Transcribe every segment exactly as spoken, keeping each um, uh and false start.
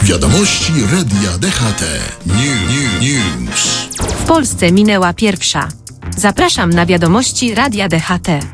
Wiadomości Radia D H T. New, News. W Polsce minęła pierwsza. Zapraszam na wiadomości Radia D H T.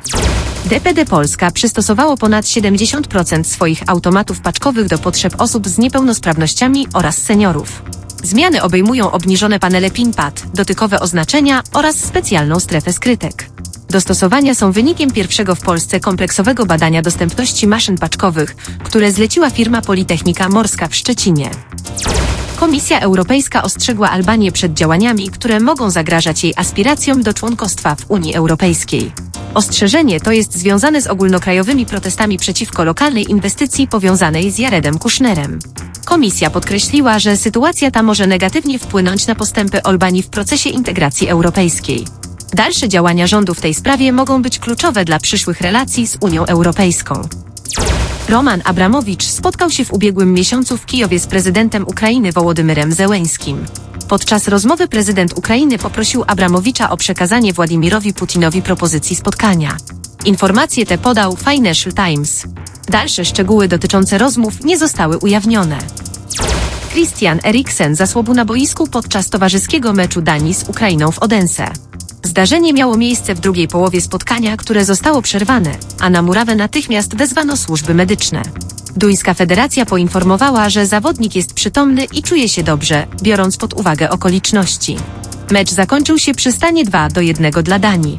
D P D Polska przystosowało ponad siedemdziesiąt procent swoich automatów paczkowych do potrzeb osób z niepełnosprawnościami oraz seniorów. Zmiany obejmują obniżone panele PIN-pad, dotykowe oznaczenia oraz specjalną strefę skrytek. Dostosowania są wynikiem pierwszego w Polsce kompleksowego badania dostępności maszyn paczkowych, które zleciła firma Politechnika Morska w Szczecinie. Komisja Europejska ostrzegła Albanię przed działaniami, które mogą zagrażać jej aspiracjom do członkostwa w Unii Europejskiej. Ostrzeżenie to jest związane z ogólnokrajowymi protestami przeciwko lokalnej inwestycji powiązanej z Jaredem Kushnerem. Komisja podkreśliła, że sytuacja ta może negatywnie wpłynąć na postępy Albanii w procesie integracji europejskiej. Dalsze działania rządu w tej sprawie mogą być kluczowe dla przyszłych relacji z Unią Europejską. Roman Abramowicz spotkał się w ubiegłym miesiącu w Kijowie z prezydentem Ukrainy Wołodymyrem Zełeńskim. Podczas rozmowy prezydent Ukrainy poprosił Abramowicza o przekazanie Władimirowi Putinowi propozycji spotkania. Informacje te podał Financial Times. Dalsze szczegóły dotyczące rozmów nie zostały ujawnione. Christian Eriksen zasłabł na boisku podczas towarzyskiego meczu Danii z Ukrainą w Odense. Zdarzenie miało miejsce w drugiej połowie spotkania, które zostało przerwane, a na murawę natychmiast wezwano służby medyczne. Duńska Federacja poinformowała, że zawodnik jest przytomny i czuje się dobrze, biorąc pod uwagę okoliczności. Mecz zakończył się przy stanie dwa do jednego dla Danii.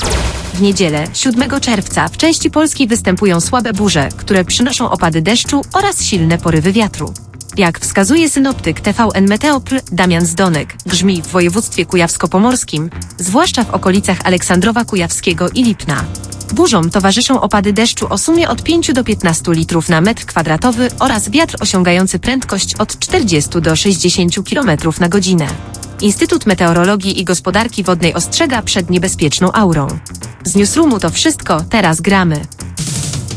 W niedzielę, siódmego czerwca, w części Polski występują słabe burze, które przynoszą opady deszczu oraz silne porywy wiatru. Jak wskazuje synoptyk T V N Meteopl Damian Zdonek, grzmi w województwie kujawsko-pomorskim, zwłaszcza w okolicach Aleksandrowa Kujawskiego i Lipna. Burzom towarzyszą opady deszczu o sumie od pięciu do piętnastu litrów na metr kwadratowy oraz wiatr osiągający prędkość od czterdziestu do sześćdziesięciu kilometrów na godzinę. Instytut Meteorologii i Gospodarki Wodnej ostrzega przed niebezpieczną aurą. Z Newsroomu to wszystko, teraz gramy.